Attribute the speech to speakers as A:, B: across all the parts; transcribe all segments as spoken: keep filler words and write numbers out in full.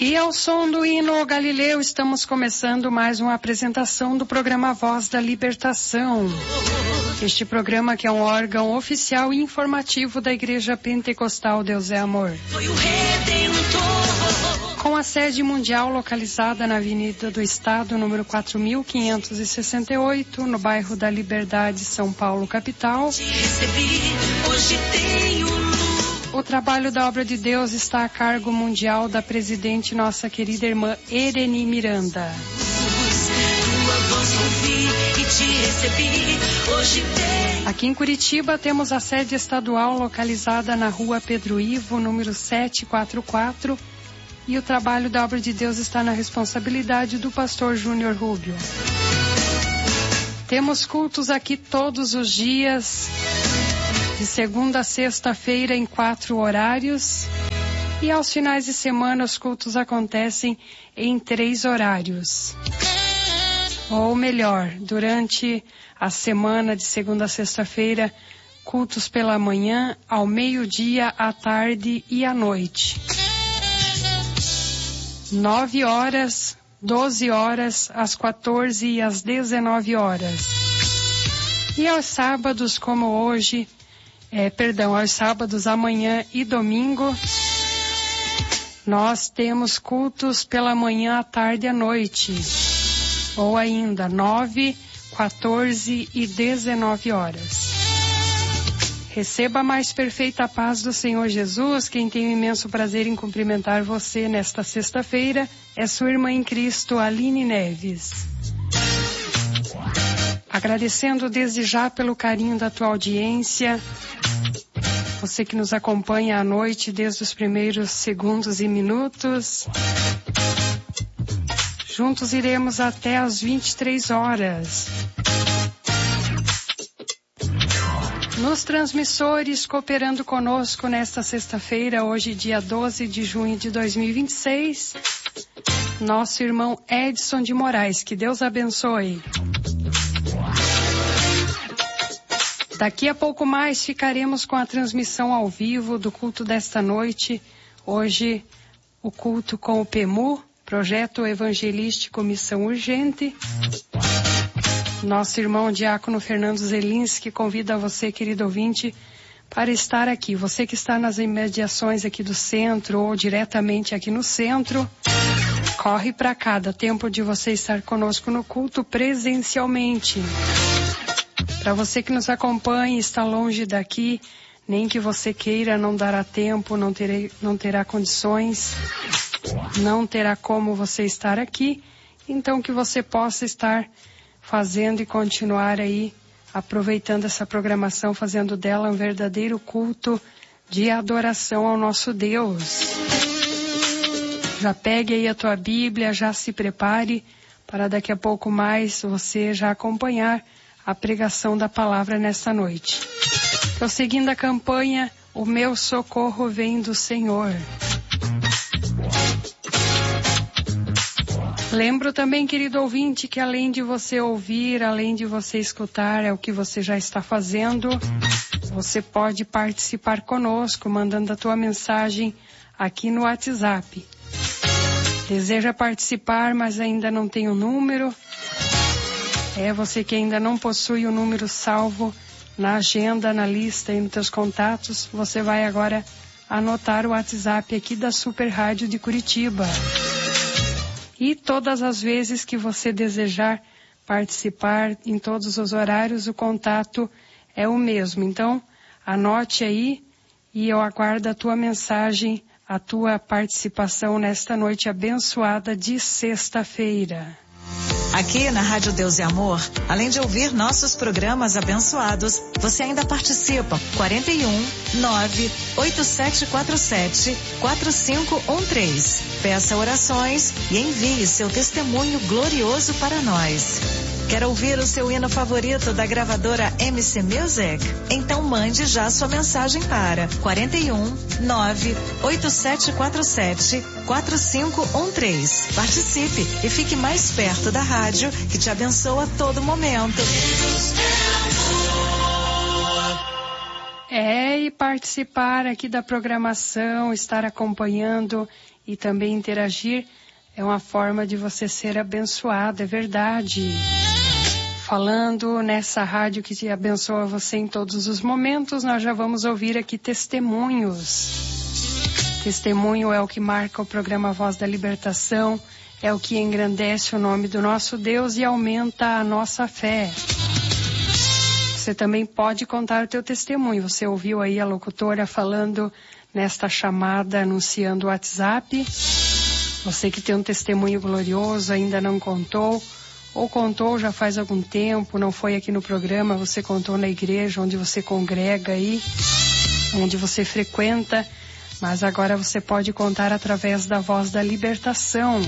A: E ao som do hino Galileu, estamos começando mais uma apresentação do programa Voz da Libertação. Este programa que é um órgão oficial e informativo da Igreja Pentecostal Deus é Amor.
B: Foi o Redentor.
A: Com a sede mundial localizada na Avenida do Estado, número quatro mil quinhentos e sessenta e oito, no bairro da Liberdade, São Paulo, capital.
B: Te recebi, hoje tenho luz.
A: O trabalho da obra de Deus está a cargo mundial da presidente, nossa querida irmã Ereni Miranda.
B: Tua voz ouvi e te recebi, hoje tenho.
A: Aqui em Curitiba temos a sede estadual localizada na rua Pedro Ivo, número setecentos e quarenta e quatro, e o trabalho da obra de Deus está na responsabilidade do pastor Júnior Rubio. Temos cultos aqui todos os dias, de segunda a sexta-feira em quatro horários, e aos finais de semana os cultos acontecem em três horários. Ou melhor, durante a semana de segunda a sexta-feira, cultos pela manhã, ao meio-dia, à tarde e à noite. Nove horas, doze horas, às quatorze e às dezenove horas. E aos sábados, como hoje, é, perdão, aos sábados, amanhã e domingo, nós temos cultos pela manhã, à tarde e à noite. Ou ainda, nove, quatorze e dezenove horas. Receba a mais perfeita paz do Senhor Jesus. Quem tem o imenso prazer em cumprimentar você nesta sexta-feira é sua irmã em Cristo, Aline Neves. Agradecendo desde já pelo carinho da tua audiência, você que nos acompanha à noite desde os primeiros segundos e minutos. Juntos iremos até às vinte e três horas. Nos transmissores, cooperando conosco nesta sexta-feira, hoje dia doze de junho de dois mil e vinte e seis, nosso irmão Edson de Moraes. Que Deus abençoe. Daqui a pouco mais ficaremos com a transmissão ao vivo do culto desta noite. Hoje, o culto com o P E M U, Projeto Evangelístico Missão Urgente. Nosso irmão Diácono Fernando Zelinski convida você, querido ouvinte, para estar aqui. Você que está nas imediações aqui do centro ou diretamente aqui no centro, corre para cá, dá tempo de você estar conosco no culto presencialmente. Para você que nos acompanha e está longe daqui, nem que você queira, não dará tempo, não, terei, não terá condições, não terá como você estar aqui, então que você possa estar fazendo e continuar aí, aproveitando essa programação, fazendo dela um verdadeiro culto de adoração ao nosso Deus. Já pegue aí a tua Bíblia, já se prepare para daqui a pouco mais você já acompanhar a pregação da palavra nesta noite. Prosseguindo a campanha, o meu socorro vem do Senhor. Lembro também, querido ouvinte, que além de você ouvir, além de você escutar, é o que você já está fazendo, você pode participar conosco, mandando a tua mensagem aqui no WhatsApp. Deseja participar, mas ainda não tem o número? É você que ainda não possui o número salvo na agenda, na lista e nos teus contatos, você vai agora anotar o WhatsApp aqui da Super Rádio de Curitiba. E todas as vezes que você desejar participar, em todos os horários, o contato é o mesmo. Então, anote aí e eu aguardo a tua mensagem, a tua participação nesta noite abençoada de sexta-feira.
C: Aqui na Rádio Deus e Amor, além de ouvir nossos programas abençoados, você ainda participa. quarenta e um, nove, oito sete quatro sete, quatro cinco um três. Peça orações e envie seu testemunho glorioso para nós. Quer ouvir o seu hino favorito da gravadora M C Music? Então mande já sua mensagem para quarenta e um, nove, oito sete quatro sete, quatro cinco um três. Participe e fique mais perto da rádio que te abençoa a todo momento.
A: É, e participar aqui da programação, estar acompanhando e também interagir é uma forma de você ser abençoado, é verdade. Falando nessa rádio que te abençoa você em todos os momentos, nós já vamos ouvir aqui testemunhos. Testemunho é o que marca o programa Voz da Libertação, é o que engrandece o nome do nosso Deus e aumenta a nossa fé. Você também pode contar o teu testemunho. Você ouviu aí a locutora falando nesta chamada, anunciando o WhatsApp. Você que tem um testemunho glorioso, ainda não contou, ou contou já faz algum tempo, não foi aqui no programa, você contou na igreja onde você congrega aí, onde você frequenta, mas agora você pode contar através da Voz da Libertação.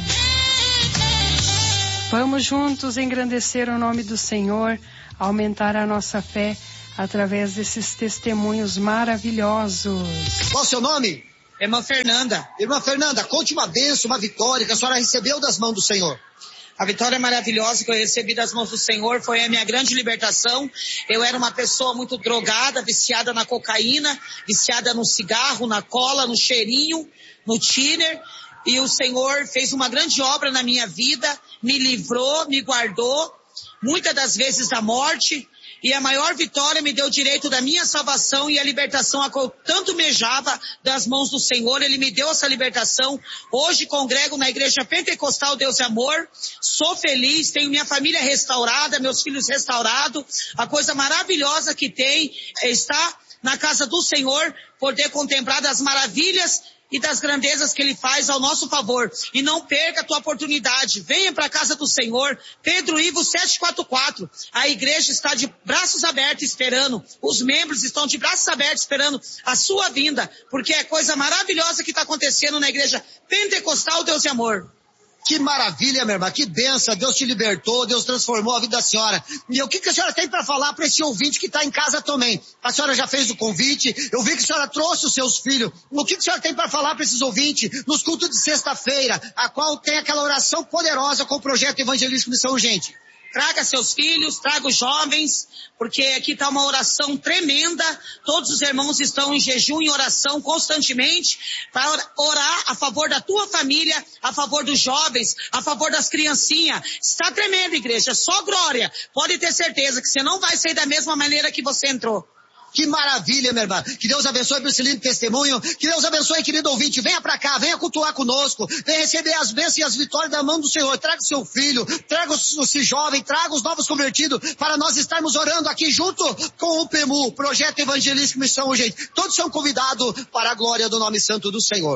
A: Vamos juntos engrandecer o nome do Senhor, aumentar a nossa fé através desses testemunhos maravilhosos.
D: Qual o seu nome?
E: Irmã Fernanda.
D: Irmã Fernanda, conte uma bênção, uma vitória que a senhora recebeu das mãos do Senhor.
E: A vitória maravilhosa que eu recebi das mãos do Senhor foi a minha grande libertação. Eu era uma pessoa muito drogada, viciada na cocaína, viciada no cigarro, na cola, no cheirinho, no tiner. E o Senhor fez uma grande obra na minha vida, me livrou, me guardou, muitas das vezes da morte. E a maior vitória me deu o direito da minha salvação e a libertação a qual eu tanto mejava das mãos do Senhor. Ele me deu essa libertação. Hoje congrego na Igreja Pentecostal Deus e Amor. Sou feliz, tenho minha família restaurada, meus filhos restaurados. A coisa maravilhosa que tem é estar na casa do Senhor, poder contemplar das maravilhas e das grandezas que Ele faz ao nosso favor. E não perca a tua oportunidade. Venha para a casa do Senhor. Pedro Ivo sete quatro quatro. A igreja está de braços abertos esperando. Os membros estão de braços abertos esperando a sua vinda. Porque é coisa maravilhosa que está acontecendo na Igreja Pentecostal Deus e Amor.
D: Que maravilha, minha irmã, que benção, Deus te libertou, Deus transformou a vida da senhora. E o que, que a senhora tem para falar para esse ouvinte que está em casa também? A senhora já fez o convite, eu vi que a senhora trouxe os seus filhos. O que, que a senhora tem para falar para esses ouvintes nos cultos de sexta-feira, a qual tem aquela oração poderosa com o projeto Evangelístico Missão Urgente?
E: Traga seus filhos, traga os jovens, porque aqui está uma oração tremenda. Todos os irmãos estão em jejum e oração constantemente para orar a favor da tua família, a favor dos jovens, a favor das criancinhas. Está tremendo, igreja, só glória. Pode ter certeza que você não vai sair da mesma maneira que você entrou.
D: Que maravilha, minha irmã. Que Deus abençoe por esse lindo testemunho. Que Deus abençoe, querido ouvinte. Venha pra cá, venha cultuar conosco. Venha receber as bênçãos e as vitórias da mão do Senhor. Traga o seu filho, traga esse jovem, traga os novos convertidos para nós estarmos orando aqui junto com o P E M U, Projeto Evangelístico Missão Urgente. Todos são convidados para a glória do nome santo do Senhor.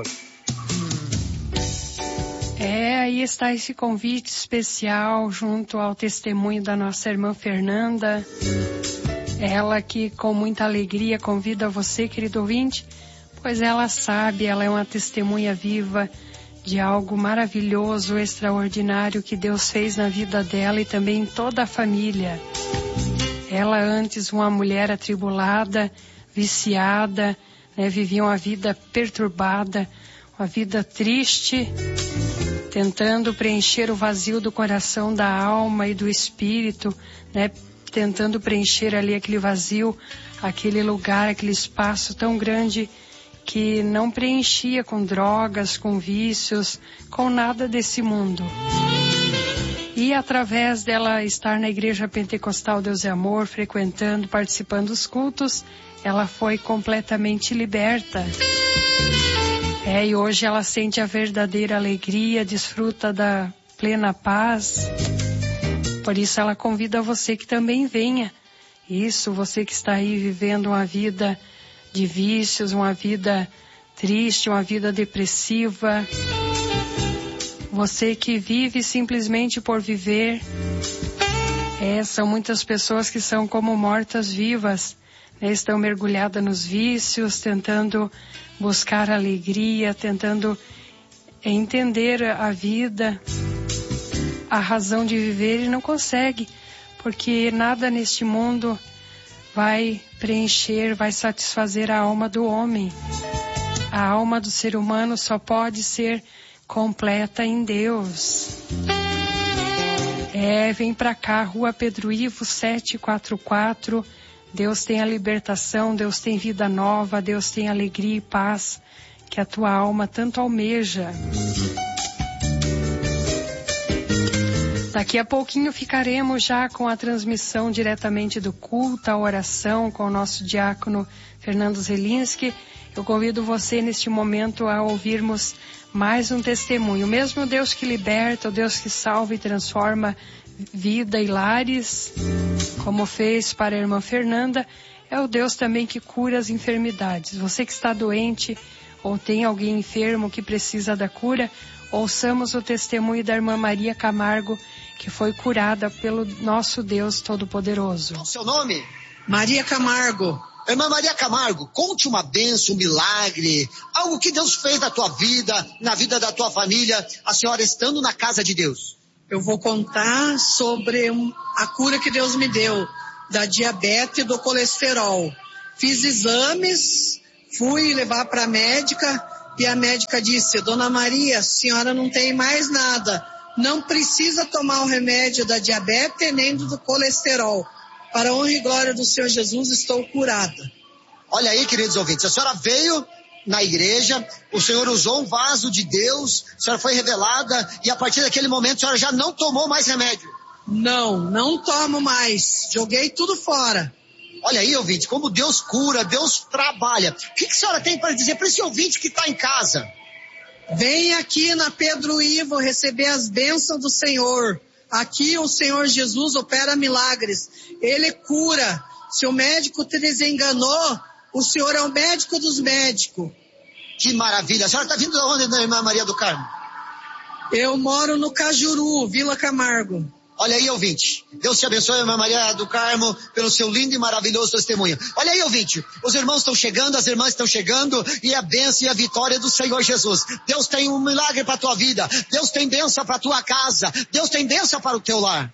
A: É, aí está esse convite especial junto ao testemunho da nossa irmã Fernanda. Ela que com muita alegria convida você, querido ouvinte, pois ela sabe, ela é uma testemunha viva de algo maravilhoso, extraordinário que Deus fez na vida dela e também em toda a família. Ela antes uma mulher atribulada, viciada, né, vivia uma vida perturbada, uma vida triste, tentando preencher o vazio do coração, da alma e do espírito, né, tentando preencher ali aquele vazio, aquele lugar, aquele espaço tão grande que não preenchia com drogas, com vícios, com nada desse mundo. E através dela estar na Igreja Pentecostal Deus e Amor, frequentando, participando dos cultos, ela foi completamente liberta. É, e hoje ela sente a verdadeira alegria, desfruta da plena paz. Por isso ela convida você que também venha. Isso, você que está aí vivendo uma vida de vícios, uma vida triste, uma vida depressiva. Você que vive simplesmente por viver. É, são muitas pessoas que são como mortas-vivas, né? Estão mergulhadas nos vícios, tentando buscar alegria, tentando entender a vida, a razão de viver, e não consegue, porque nada neste mundo vai preencher, vai satisfazer a alma do homem. A alma do ser humano só pode ser completa em Deus. É, vem pra cá, Rua Pedro Ivo sete quatro quatro. Deus tem a libertação, Deus tem vida nova, Deus tem alegria e paz que a tua alma tanto almeja. Daqui a pouquinho ficaremos já com a transmissão diretamente do culto, a oração com o nosso diácono Fernando Zelinski. Eu convido você neste momento a ouvirmos mais um testemunho. O mesmo Deus que liberta, o Deus que salva e transforma vida e lares, como fez para a irmã Fernanda, é o Deus também que cura as enfermidades. Você que está doente ou tem alguém enfermo que precisa da cura, ouçamos o testemunho da irmã Maria Camargo, que foi curada pelo nosso Deus Todo-Poderoso.
D: Qual o seu nome?
E: Maria Camargo.
D: Irmã Maria Camargo, conte uma bênção, um milagre, algo que Deus fez na tua vida, na vida da tua família, a senhora estando na casa de Deus.
E: Eu vou contar sobre um, a cura que Deus me deu da diabetes e do colesterol. Fiz exames, fui levar para a médica e a médica disse: Dona Maria, a senhora não tem mais nada, não precisa tomar o remédio da diabetes nem do colesterol. Para a honra e glória do Senhor Jesus, estou curada.
D: Olha aí, queridos ouvintes, a senhora veio na igreja, o Senhor usou um vaso de Deus, a senhora foi revelada e a partir daquele momento a senhora já não tomou mais remédio.
E: Não, não tomo mais. Joguei tudo fora.
D: Olha aí, ouvinte, como Deus cura, Deus trabalha. O que, que a senhora tem para dizer para esse ouvinte que está em casa?
E: Vem aqui na Pedro Ivo receber as bênçãos do Senhor. Aqui o Senhor Jesus opera milagres. Ele cura. Se o médico te desenganou, o Senhor é o médico dos médicos.
D: Que maravilha. A senhora está vindo de onde, da irmã Maria do Carmo?
E: Eu moro no Cajuru, Vila Camargo.
D: Olha aí, ouvinte. Deus te abençoe, irmã Maria do Carmo, pelo seu lindo e maravilhoso testemunho. Olha aí, ouvinte. Os irmãos estão chegando, as irmãs estão chegando, e a bênção e a vitória do Senhor Jesus. Deus tem um milagre para a tua vida. Deus tem bênção para a tua casa. Deus tem bênção para o teu lar.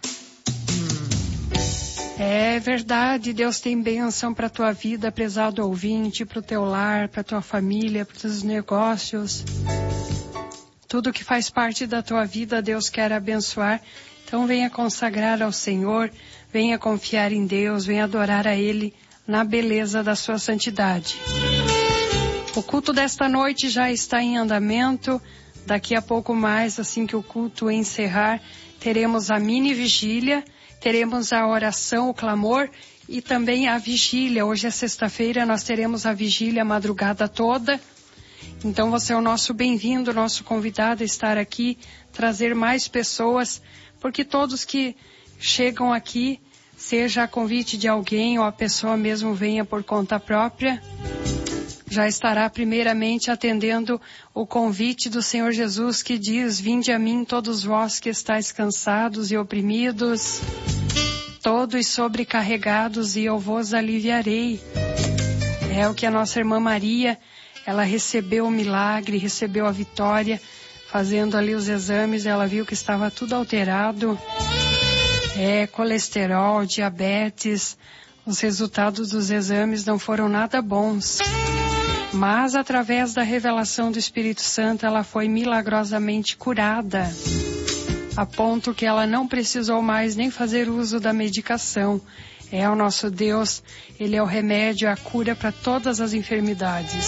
A: É verdade, Deus tem bênção para a tua vida, prezado ouvinte, para o teu lar, para a tua família, para os teus negócios. Tudo que faz parte da tua vida, Deus quer abençoar. Então venha consagrar ao Senhor, venha confiar em Deus, venha adorar a Ele na beleza da sua santidade. O culto desta noite já está em andamento. Daqui a pouco mais, assim que o culto encerrar, teremos a mini vigília, teremos a oração, o clamor e também a vigília. Hoje é sexta-feira, nós teremos a vigília a madrugada toda. Então você é o nosso bem-vindo, nosso convidado a estar aqui, trazer mais pessoas, porque todos que chegam aqui, seja a convite de alguém ou a pessoa mesmo venha por conta própria, já estará primeiramente atendendo o convite do Senhor Jesus que diz: vinde a mim todos vós que estáis cansados e oprimidos, todos sobrecarregados, e eu vos aliviarei. É o que a nossa irmã Maria, ela recebeu o milagre, recebeu a vitória, fazendo ali os exames, ela viu que estava tudo alterado. É, colesterol, diabetes, os resultados dos exames não foram nada bons. Mas através da revelação do Espírito Santo, ela foi milagrosamente curada, a ponto que ela não precisou mais nem fazer uso da medicação. É o nosso Deus, Ele é o remédio, a cura para todas as enfermidades.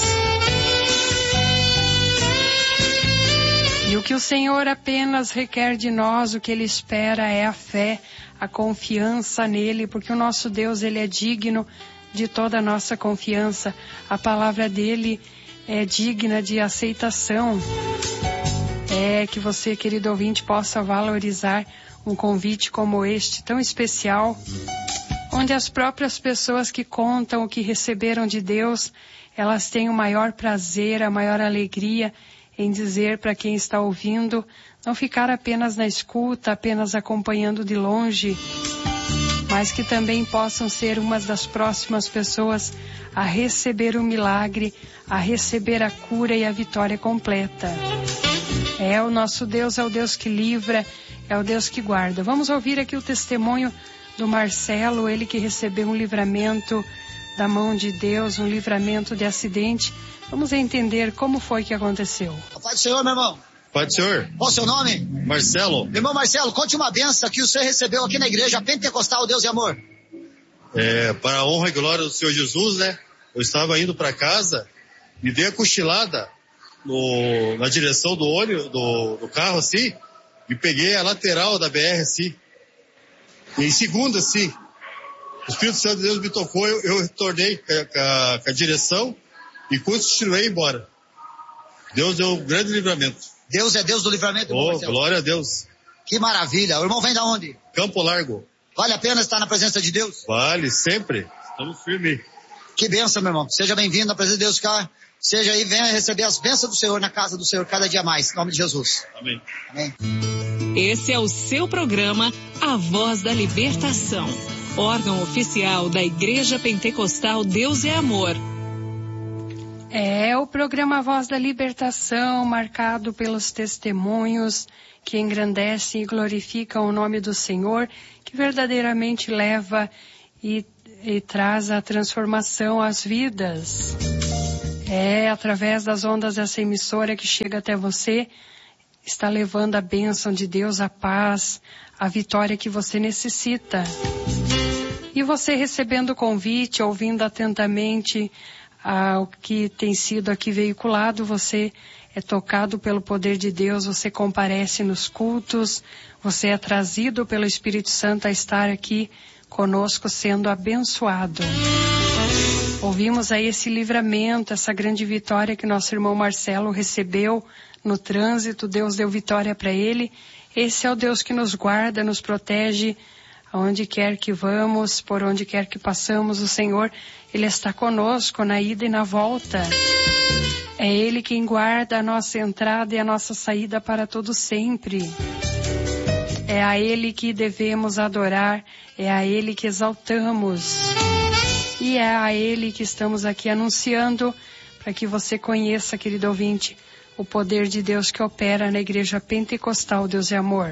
A: E o que o Senhor apenas requer de nós, o que Ele espera é a fé, a confiança nele, porque o nosso Deus, Ele é digno de toda a nossa confiança. A palavra dele é digna de aceitação. É que você, querido ouvinte, possa valorizar um convite como este, tão especial, onde as próprias pessoas que contam o que receberam de Deus, elas têm o maior prazer, a maior alegria em dizer para quem está ouvindo, não ficar apenas na escuta, apenas acompanhando de longe, mas que também possam ser umas das próximas pessoas a receber o milagre, a receber a cura e a vitória completa. É o nosso Deus, é o Deus que livra, é o Deus que guarda. Vamos ouvir aqui o testemunho do Marcelo, ele que recebeu um livramento da mão de Deus, um livramento de acidente. Vamos entender como foi que aconteceu.
D: Pai do Senhor, meu irmão.
F: Pai do Senhor.
D: Qual o seu nome?
F: Marcelo.
D: Irmão Marcelo, conte uma benção que você recebeu aqui na igreja Pentecostal Deus e Amor.
F: É, para a honra e glória do Senhor Jesus, né? Eu estava indo para casa, me dei a cochilada no, na direção do ônibus, do, do carro, assim, e peguei a lateral da B R, assim. E em segunda, assim, o Espírito Santo de Deus me tocou, eu, eu retornei com a, com a direção e continuei embora. Deus deu um grande livramento.
D: Deus é Deus do livramento.
F: Oh, glória a Deus.
D: Que maravilha. O irmão vem da onde?
F: Campo Largo.
D: Vale a pena estar na presença de Deus?
F: Vale, sempre. Estamos firmes.
D: Que bênção, meu irmão. Seja bem-vindo na presença de Deus, cara. Seja aí, venha receber as bênçãos do Senhor na casa do Senhor cada dia mais. Em nome de Jesus.
F: Amém.
D: Amém.
G: Esse é o seu programa, A Voz da Libertação. Órgão oficial da Igreja Pentecostal Deus é Amor.
A: É o programa Voz da Libertação, marcado pelos testemunhos que engrandecem e glorificam o nome do Senhor, que verdadeiramente leva e, e traz a transformação às vidas. É através das ondas dessa emissora que chega até você, está levando a bênção de Deus, a paz, a vitória que você necessita. E você recebendo o convite, ouvindo atentamente ao que tem sido aqui veiculado, você é tocado pelo poder de Deus, você comparece nos cultos, você é trazido pelo Espírito Santo a estar aqui conosco sendo abençoado. Ouvimos aí esse livramento, essa grande vitória que nosso irmão Marcelo recebeu no trânsito. Deus deu vitória para ele. Esse é o Deus que nos guarda, nos protege, aonde quer que vamos, por onde quer que passamos, o Senhor, Ele está conosco na ida e na volta. É Ele quem guarda a nossa entrada e a nossa saída para todo sempre. É a Ele que devemos adorar, é a Ele que exaltamos. E é a Ele que estamos aqui anunciando, para que você conheça, querido ouvinte, o poder de Deus que opera na Igreja Pentecostal Deus é Amor.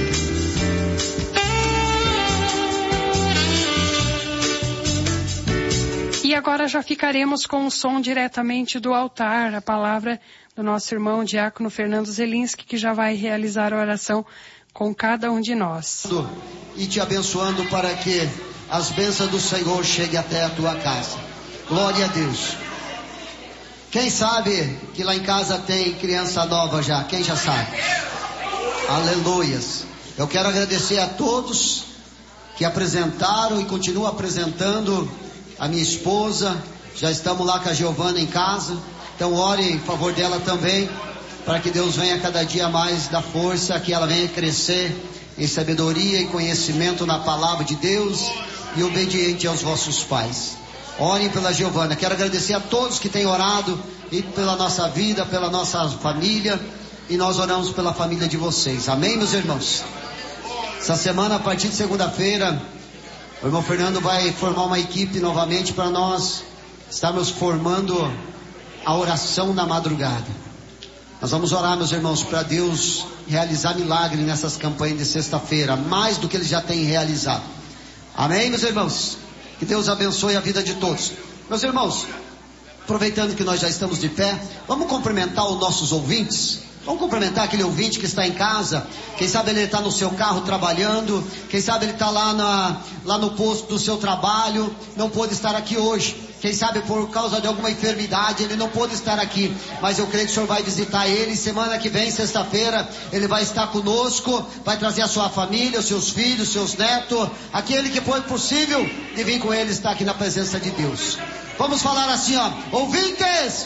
A: E agora já ficaremos com o som diretamente do altar, a palavra do nosso irmão Diácono Fernando Zelinski, que já vai realizar a oração com cada um de nós.
D: E te abençoando para que as bênçãos do Senhor cheguem até a tua casa. Glória a Deus. Quem sabe que lá em casa tem criança nova já? Quem já sabe? Aleluias. Eu quero agradecer a todos que apresentaram e continuam apresentando a minha esposa. Já estamos lá com a Giovana em casa. Então ore em favor dela também, para que Deus venha cada dia mais dar força, que ela venha crescer em sabedoria e conhecimento na palavra de Deus e obediente aos vossos pais. Orem pela Giovana. Quero agradecer a todos que têm orado e pela nossa vida, pela nossa família, e nós oramos pela família de vocês. Amém, meus irmãos? Essa semana, a partir de segunda-feira, o irmão Fernando vai formar uma equipe novamente para nós estarmos formando a oração na madrugada. Nós vamos orar, meus irmãos, para Deus realizar milagre nessas campanhas de sexta-feira, mais do que Ele já tem realizado. Amém, meus irmãos? Que Deus abençoe a vida de todos. Meus irmãos, aproveitando que nós já estamos de pé, vamos cumprimentar os nossos ouvintes. Vamos cumprimentar aquele ouvinte que está em casa. Quem sabe ele está no seu carro trabalhando. Quem sabe ele está lá, na, lá no posto do seu trabalho. Não pôde estar aqui hoje. Quem sabe por causa de alguma enfermidade ele não pôde estar aqui. Mas eu creio que o Senhor vai visitar ele. Semana que vem, sexta-feira, ele vai estar conosco. Vai trazer a sua família, os seus filhos, os seus netos. Aquele que foi possível de vir com ele estar aqui na presença de Deus. Vamos falar assim, ó. Ouvintes!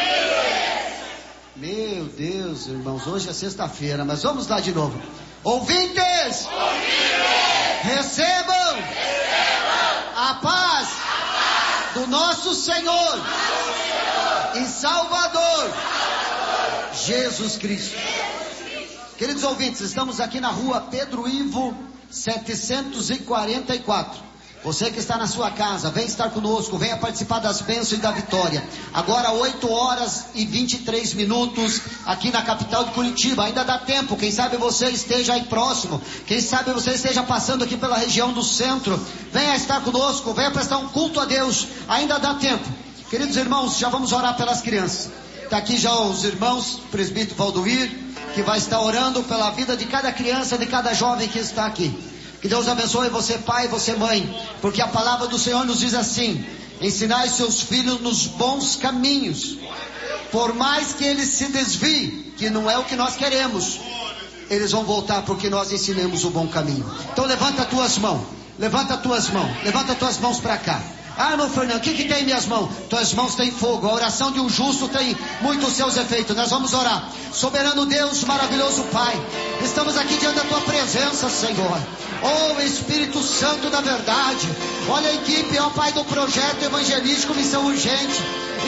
D: Meu Deus, irmãos, hoje é sexta-feira, mas vamos lá de novo. Ouvintes! Ouvintes! Recebam! Recebam! A paz, a paz do nosso Senhor, nosso Senhor e Salvador, Salvador Jesus Cristo. Jesus Cristo. Queridos ouvintes, estamos aqui na rua Pedro Ivo, setecentos e quarenta e quatro. Você que está na sua casa, vem estar conosco, venha participar das bênçãos e da vitória. Agora oito horas e vinte e três minutos aqui na capital de Curitiba. Ainda dá tempo, quem sabe você esteja aí próximo. Quem sabe você esteja passando aqui pela região do centro. Venha estar conosco, venha prestar um culto a Deus. Ainda dá tempo. Queridos irmãos, já vamos orar pelas crianças. Está aqui já os irmãos, o presbítero Valdoir, que vai estar orando pela vida de cada criança, de cada jovem que está aqui. Que Deus abençoe você pai e você mãe, porque a palavra do Senhor nos diz assim: ensinai seus filhos nos bons caminhos, por mais que eles se desviem, que não é o que nós queremos, eles vão voltar porque nós ensinamos o bom caminho. Então levanta as tuas mãos, levanta as tuas mãos, levanta as tuas mãos para cá. Ah, não, Fernando, o que que tem em minhas mãos? Tuas mãos têm fogo, a oração de um justo tem muitos seus efeitos. Nós vamos orar. Soberano Deus, maravilhoso Pai, estamos aqui diante da tua presença, Senhor. Oh, Espírito Santo da verdade, olha a equipe, ó Pai, do projeto evangelístico Missão Urgente.